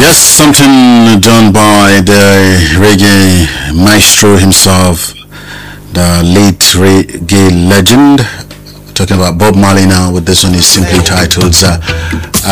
That's something done by the reggae maestro himself, the late reggae legend. Talking about Bob Marley now, with this one is simply titled